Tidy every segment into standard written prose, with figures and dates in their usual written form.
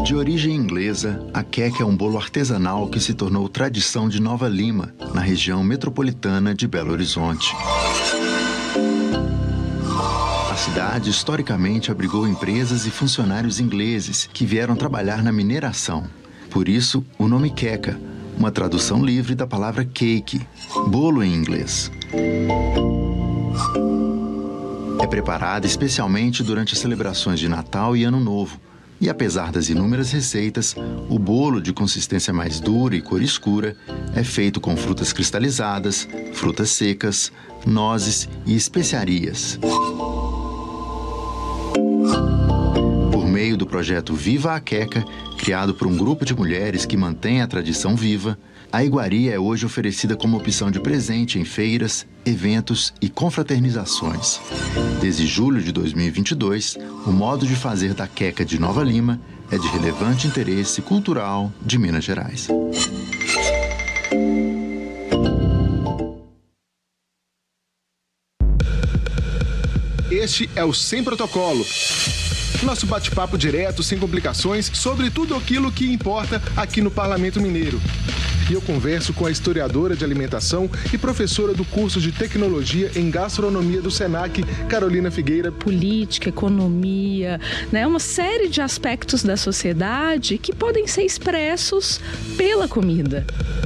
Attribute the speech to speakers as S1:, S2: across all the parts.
S1: De origem inglesa, a queca é um bolo artesanal que se tornou tradição de Nova Lima, na região metropolitana de Belo Horizonte. A cidade historicamente abrigou empresas e funcionários ingleses que vieram trabalhar na mineração. Por isso, o nome queca, uma tradução livre da palavra cake, bolo em inglês. É preparada especialmente durante as celebrações de Natal e Ano Novo. E apesar das inúmeras receitas, o bolo de consistência mais dura e cor escura é feito com frutas cristalizadas, frutas secas, nozes e especiarias. Por meio do projeto Viva a Queca, criado por um grupo de mulheres que mantém a tradição viva, a iguaria é hoje oferecida como opção de presente em feiras, eventos e confraternizações. Desde julho de 2022, o modo de fazer da queca de Nova Lima é de relevante interesse cultural de Minas Gerais.
S2: Este é o Sem Protocolo. Nosso bate-papo direto, sem complicações, sobre tudo aquilo que importa aqui no Parlamento Mineiro. E eu converso com a historiadora de alimentação e professora do curso de Tecnologia em Gastronomia do Senac, Carolina Figueira.
S3: Política, economia, uma série de aspectos da sociedade que podem ser expressos pela comida.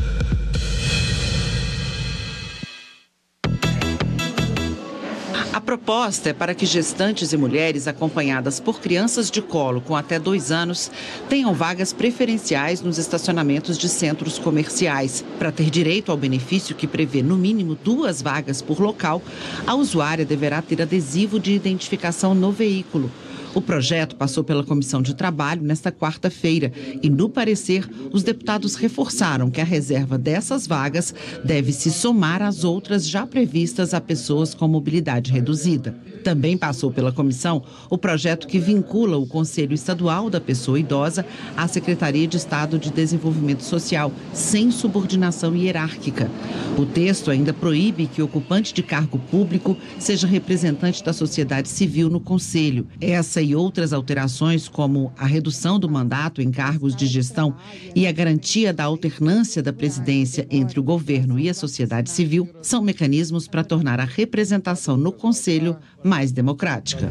S4: A proposta é para que gestantes e mulheres acompanhadas por crianças de colo com até 2 anos tenham vagas preferenciais nos estacionamentos de centros comerciais. Para ter direito ao benefício que prevê no mínimo 2 vagas por local, a usuária deverá ter adesivo de identificação no veículo. O projeto passou pela Comissão de Trabalho nesta quarta-feira e, no parecer, os deputados reforçaram que a reserva dessas vagas deve se somar às outras já previstas a pessoas com mobilidade reduzida. Também passou pela comissão o projeto que vincula o Conselho Estadual da Pessoa Idosa à Secretaria de Estado de Desenvolvimento Social, sem subordinação hierárquica. O texto ainda proíbe que o ocupante de cargo público seja representante da sociedade civil no Conselho. Essa e outras alterações, como a redução do mandato em cargos de gestão e a garantia da alternância da presidência entre o governo e a sociedade civil, são mecanismos para tornar a representação no Conselho mais democrática.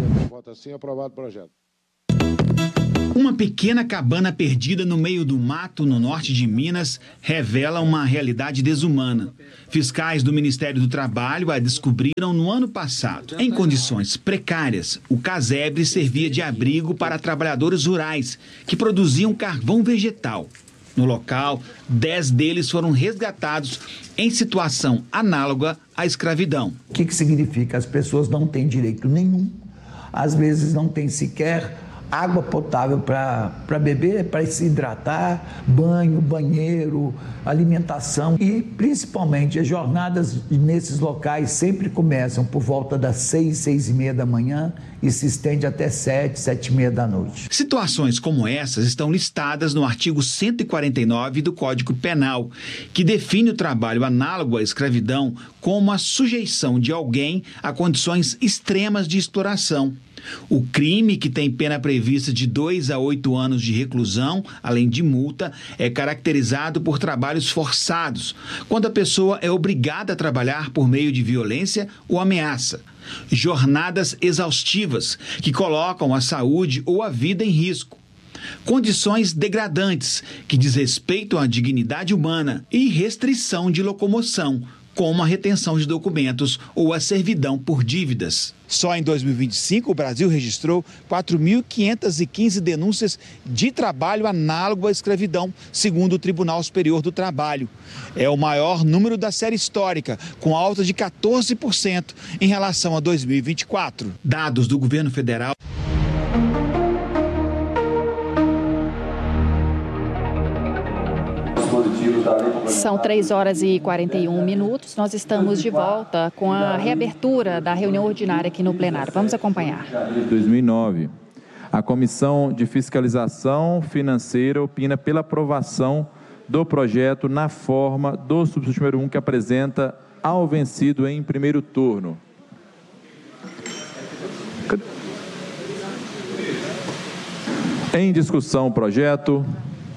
S5: Uma pequena cabana perdida no meio do mato no norte de Minas revela uma realidade desumana. Fiscais do Ministério do Trabalho a descobriram no ano passado. Em condições precárias, o casebre servia de abrigo para trabalhadores rurais que produziam carvão vegetal. No local, 10 deles foram resgatados em situação análoga à escravidão.
S6: O que significa? As pessoas não têm direito nenhum, às vezes não têm sequer água potável para beber, para se hidratar, banho, banheiro, alimentação e principalmente as jornadas nesses locais sempre começam por volta das 6, 6:30 da manhã e se estende até 7, 7:30 da noite.
S5: Situações como essas estão listadas no artigo 149 do Código Penal, que define o trabalho análogo à escravidão como a sujeição de alguém a condições extremas de exploração. O crime, que tem pena prevista de 2 a 8 anos de reclusão, além de multa, é caracterizado por trabalhos forçados, quando a pessoa é obrigada a trabalhar por meio de violência ou ameaça. Jornadas exaustivas, que colocam a saúde ou a vida em risco. Condições degradantes, que desrespeitam a dignidade humana e restrição de locomoção, como a retenção de documentos ou a servidão por dívidas. Só em 2025, o Brasil registrou 4.515 denúncias de trabalho análogo à escravidão, segundo o Tribunal Superior do Trabalho. É o maior número da série histórica, com alta de 14% em relação a 2024. Dados do governo federal.
S7: São 3h41. Nós estamos de volta com a reabertura da reunião ordinária aqui no plenário. Vamos acompanhar.
S8: 2009. A Comissão de Fiscalização Financeira opina pela aprovação do projeto na forma do substituto número 1, que apresenta ao vencido em primeiro turno. Em discussão o projeto.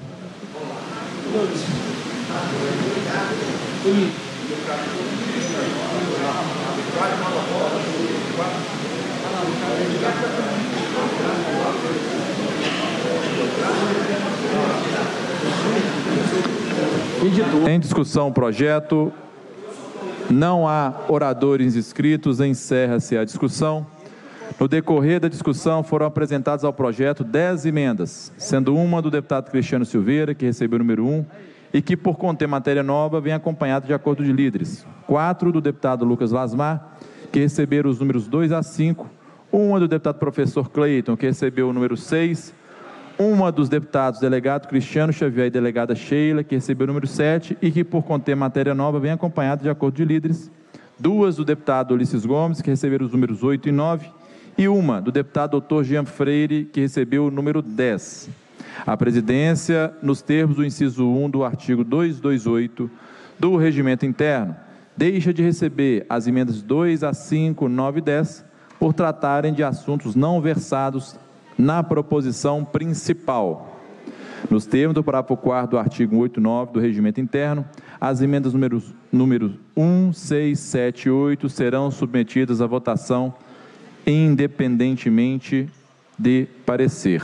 S8: Em discussão o projeto. Não há oradores inscritos, encerra-se a discussão. No decorrer da discussão foram apresentadas ao projeto 10 emendas, sendo uma do deputado Cristiano Silveira, que recebeu o número 1, e que, por conter matéria nova, vem acompanhada de acordo de líderes. 4 do deputado Lucas Lasmar, que receberam os números 2 a 5, uma do deputado professor Cleiton, que recebeu o número 6, uma dos deputados delegado Cristiano Xavier e delegada Sheila, que recebeu o número 7 e que, por conter matéria nova, vem acompanhada de acordo de líderes. 2 do deputado Ulisses Gomes, que receberam os números 8 e 9, e uma do deputado Dr. Jean Freire, que recebeu o número 10. A presidência, nos termos do inciso 1 do artigo 228 do Regimento Interno, deixa de receber as emendas 2 a 5, 9 e 10 por tratarem de assuntos não versados na proposição principal. Nos termos do parágrafo 4º do artigo 189 do Regimento Interno, as emendas números 1, 6, 7 e 8 serão submetidas à votação independentemente de parecer.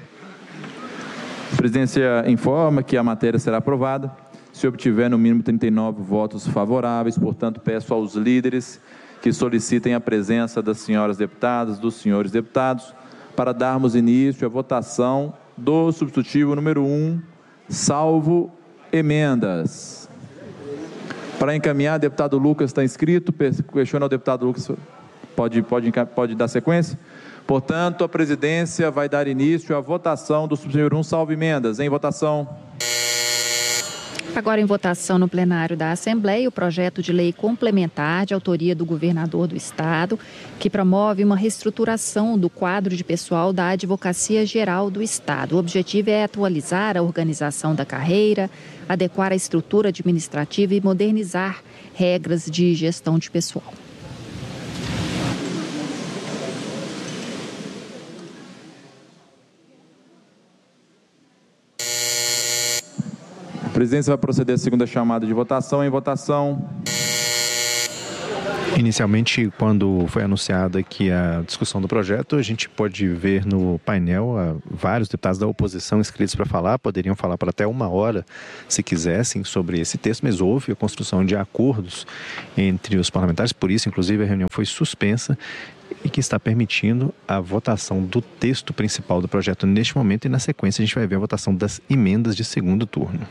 S8: A presidência informa que a matéria será aprovada se obtiver no mínimo 39 votos favoráveis. Portanto, peço aos líderes que solicitem a presença das senhoras deputadas, dos senhores deputados, para darmos início à votação do substitutivo número 1, salvo emendas. Para encaminhar, deputado Lucas está inscrito. Questiona ao deputado Lucas, pode dar sequência? Portanto, a presidência vai dar início à votação do substitutivo número 1, salvo emendas. Em votação.
S7: Agora em votação no plenário da Assembleia, o projeto de lei complementar de autoria do governador do Estado, que promove uma reestruturação do quadro de pessoal da Advocacia Geral do Estado. O objetivo é atualizar a organização da carreira, adequar a estrutura administrativa e modernizar regras de gestão de pessoal.
S8: A presidência vai proceder à segunda chamada de votação. Em votação.
S9: Inicialmente, quando foi anunciada aqui a discussão do projeto, a gente pode ver no painel vários deputados da oposição inscritos para falar, poderiam falar por até 1 hora, se quisessem, sobre esse texto, mas houve a construção de acordos entre os parlamentares, por isso, inclusive, a reunião foi suspensa e que está permitindo a votação do texto principal do projeto neste momento, e na sequência a gente vai ver a votação das emendas de segundo turno.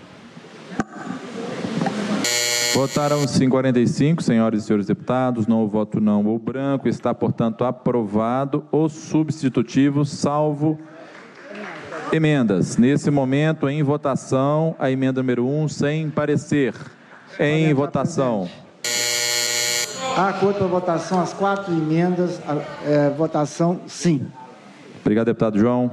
S8: Votaram-se 45, senhoras e senhores deputados, não voto não ou branco. Está, portanto, aprovado o substitutivo, salvo emendas. Nesse momento, em votação, a emenda número 1, sem parecer. Em votação.
S10: Há acordo para votação, as 4 emendas, votação sim.
S8: Obrigado, deputado João.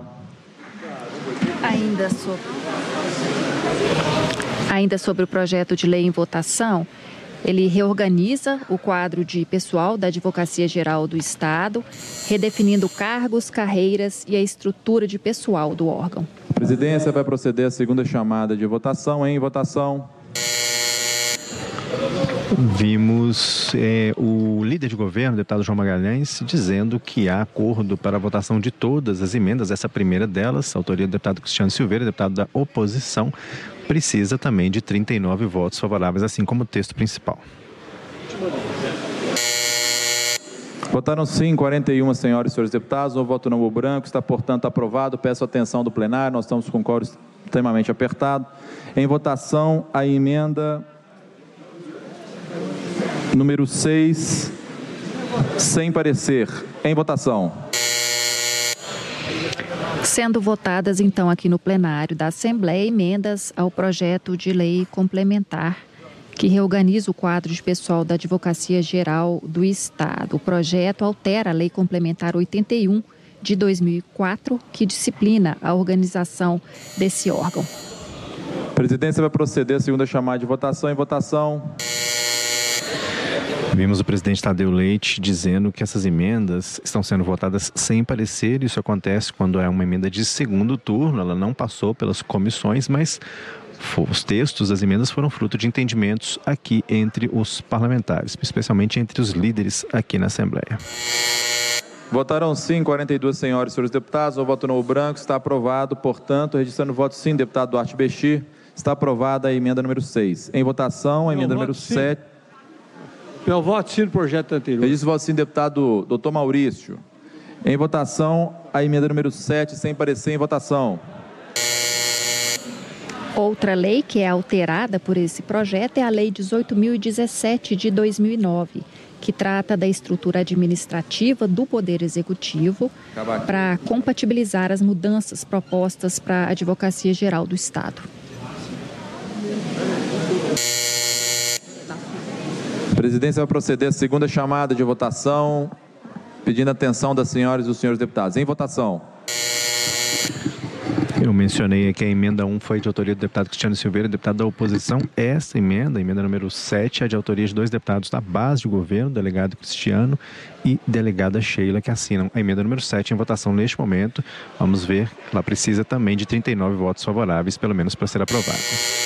S7: Ainda sobre o projeto de lei em votação, ele reorganiza o quadro de pessoal da Advocacia Geral do Estado, redefinindo cargos, carreiras e a estrutura de pessoal do órgão.
S8: A presidência vai proceder à segunda chamada de votação. Em votação.
S9: Vimos o líder de governo, o deputado João Magalhães, dizendo que há acordo para a votação de todas as emendas. Essa primeira delas, autoria do deputado Cristiano Silveira, deputado da oposição, precisa também de 39 votos favoráveis, assim como o texto principal.
S8: Votaram sim 41 senhoras e senhores deputados, o voto não ou branco, está, portanto, aprovado. Peço a atenção do plenário, nós estamos com o quórum extremamente apertado. Em votação, a emenda número 6, sem parecer. Em votação.
S7: Sendo votadas, então, aqui no plenário da Assembleia, emendas ao projeto de lei complementar que reorganiza o quadro de pessoal da Advocacia Geral do Estado. O projeto altera a Lei Complementar 81 de 2004, que disciplina a organização desse órgão.
S8: A presidência vai proceder à segunda chamada de votação. Em votação.
S9: Vimos o presidente Tadeu Leite dizendo que essas emendas estão sendo votadas sem parecer. Isso acontece quando é uma emenda de segundo turno, ela não passou pelas comissões, mas os textos das emendas foram fruto de entendimentos aqui entre os parlamentares, especialmente entre os líderes aqui na Assembleia.
S8: Votaram sim 42 senhoras e senhores deputados, o voto no branco, está aprovado. Portanto, registrando o voto sim, deputado Duarte Bexir, está aprovada a emenda número 6. Em votação, a emenda número 7.
S11: Meu voto sim no projeto anterior.
S8: Registro o voto sim, deputado Dr. Maurício. Em votação, a emenda número 7, sem parecer. Em votação.
S7: Outra lei que é alterada por esse projeto é a Lei 18.017 de 2009, que trata da estrutura administrativa do Poder Executivo para compatibilizar as mudanças propostas para a Advocacia Geral do Estado.
S8: A presidência vai proceder à segunda chamada de votação, pedindo a atenção das senhoras e dos senhores deputados. Em votação.
S9: Eu mencionei que a emenda 1 foi de autoria do deputado Cristiano Silveira, deputado da oposição. Essa emenda, a emenda número 7, é de autoria de 2 deputados da base de governo, delegado Cristiano e delegada Sheila, que assinam a emenda número 7 em votação neste momento. Vamos ver, ela precisa também de 39 votos favoráveis, pelo menos, para ser aprovada.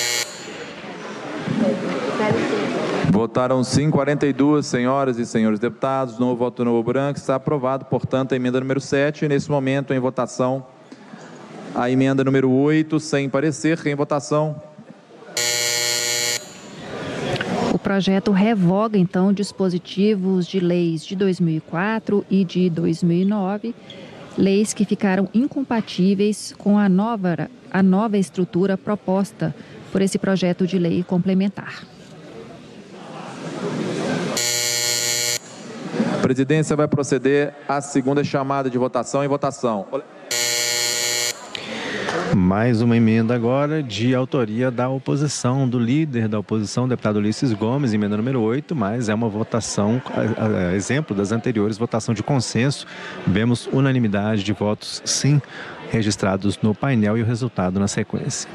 S8: Votaram sim 42 senhoras e senhores deputados, no voto no branco, está aprovado, portanto, a emenda número 7, nesse momento em votação, a emenda número 8, sem parecer, em votação.
S7: O projeto revoga, então, dispositivos de leis de 2004 e de 2009, leis que ficaram incompatíveis com a nova estrutura proposta por esse projeto de lei complementar.
S8: A presidência vai proceder à segunda chamada de votação. Em votação.
S9: Mais uma emenda agora de autoria da oposição, do líder da oposição, deputado Ulisses Gomes, emenda número 8, mas é uma votação, exemplo das anteriores, votação de consenso. Vemos unanimidade de votos sim registrados no painel e o resultado na sequência.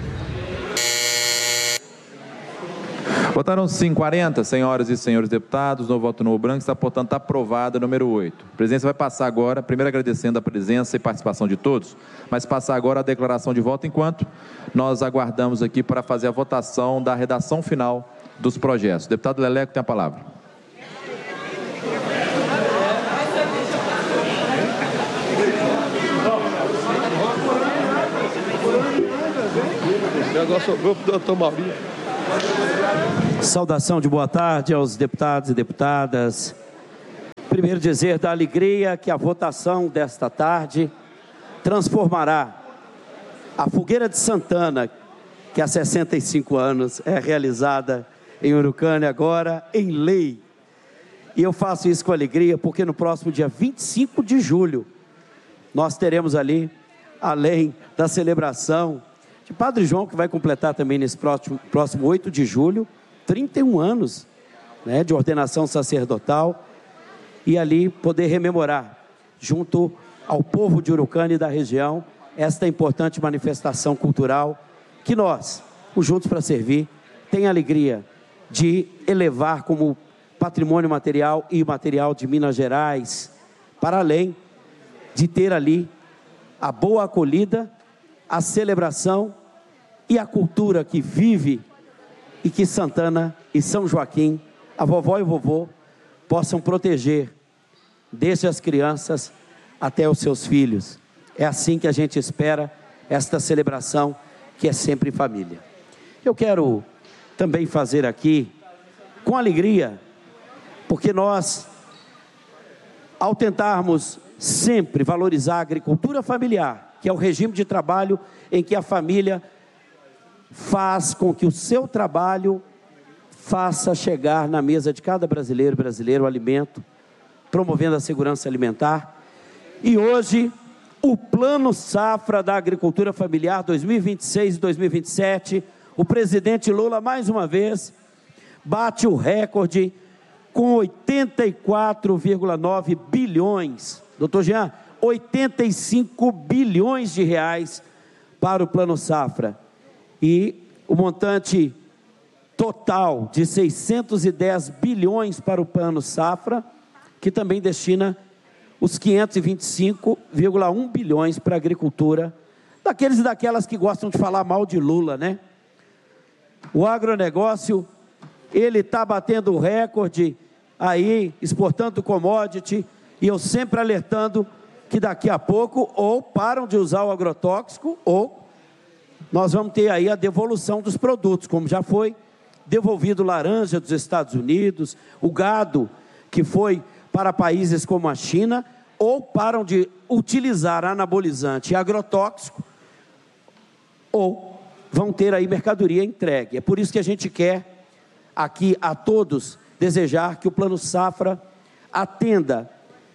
S8: Votaram sim 40 senhoras e senhores deputados, no voto no branco, está, portanto, aprovada número 8. A presidência vai passar agora, primeiro agradecendo a presença e participação de todos, mas passar agora a declaração de voto, enquanto nós aguardamos aqui para fazer a votação da redação final dos projetos. Deputado Leleco tem a palavra.
S11: Doutor Maurício.
S12: Saudação de boa tarde aos deputados e deputadas. Primeiro dizer da alegria que a votação desta tarde transformará a Fogueira de Santana, que há 65 anos é realizada em Urucânia, agora em lei. E eu faço isso com alegria porque no próximo dia 25 de julho nós teremos ali, além da celebração de Padre João, que vai completar também nesse próximo 8 de julho, 31 anos, né, de ordenação sacerdotal, e ali poder rememorar, junto ao povo de Urucânia e da região, esta importante manifestação cultural que nós, o Juntos para Servir, tem a alegria de elevar como patrimônio material e imaterial de Minas Gerais, para além de ter ali a boa acolhida, a celebração e a cultura que vive e que Santana e São Joaquim, a vovó e o vovô, possam proteger desde as crianças até os seus filhos. É assim que a gente espera esta celebração, que é sempre em família. Eu quero também fazer aqui, com alegria, porque nós, ao tentarmos sempre valorizar a agricultura familiar, que é o regime de trabalho em que a família faz com que o seu trabalho faça chegar na mesa de cada brasileiro o alimento, promovendo a segurança alimentar. E hoje, o Plano Safra da Agricultura Familiar 2026 e 2027, o presidente Lula, mais uma vez, bate o recorde com 84,9 bilhões. Doutor Jean, 85 bilhões de reais para o Plano Safra. E o montante total de 610 bilhões para o Plano Safra, que também destina os 525,1 bilhões para a agricultura, daqueles e daquelas que gostam de falar mal de Lula, né? O agronegócio, ele está batendo recorde aí, exportando commodity, e eu sempre alertando que daqui a pouco ou param de usar o agrotóxico, ou nós vamos ter aí a devolução dos produtos, como já foi devolvido laranja dos Estados Unidos, o gado que foi para países como a China, ou param de utilizar anabolizante e agrotóxico, ou vão ter aí mercadoria entregue. É por isso que a gente quer aqui a todos desejar que o Plano Safra atenda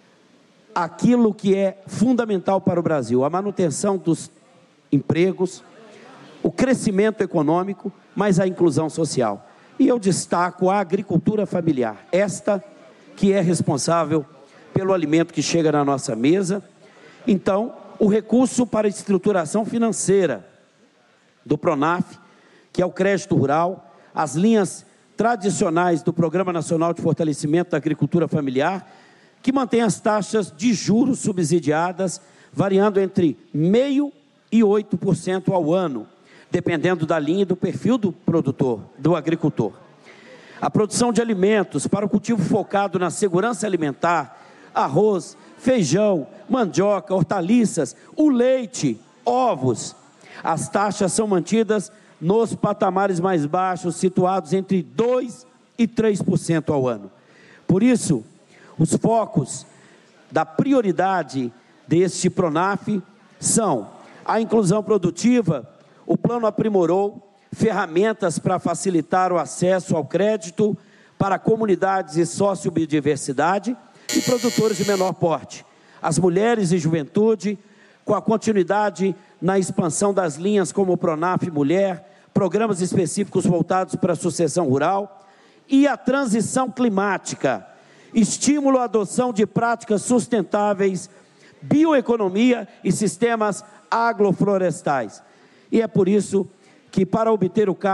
S12: aquilo que é fundamental para o Brasil, a manutenção dos empregos, o crescimento econômico, mas a inclusão social. E eu destaco a agricultura familiar, esta que é responsável pelo alimento que chega na nossa mesa. Então, o recurso para a estruturação financeira do PRONAF, que é o crédito rural, as linhas tradicionais do Programa Nacional de Fortalecimento da Agricultura Familiar, que mantém as taxas de juros subsidiadas, variando entre 0,5% e 8% ao ano, dependendo da linha e do perfil do produtor, do agricultor. A produção de alimentos para o cultivo focado na segurança alimentar, arroz, feijão, mandioca, hortaliças, o leite, ovos. As taxas são mantidas nos patamares mais baixos, situados entre 2% e 3% ao ano. Por isso, os focos da prioridade deste PRONAF são a inclusão produtiva. O plano aprimorou ferramentas para facilitar o acesso ao crédito para comunidades e sociobiodiversidade e produtores de menor porte, as mulheres e juventude, com a continuidade na expansão das linhas como o PRONAF Mulher, programas específicos voltados para a sucessão rural e a transição climática, estímulo à adoção de práticas sustentáveis, bioeconomia e sistemas agroflorestais. E é por isso que, para obter o